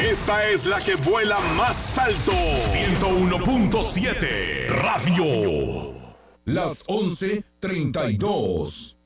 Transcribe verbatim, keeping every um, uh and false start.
Esta es la que vuela más alto. ciento uno punto siete Radio. Las once treinta y dos.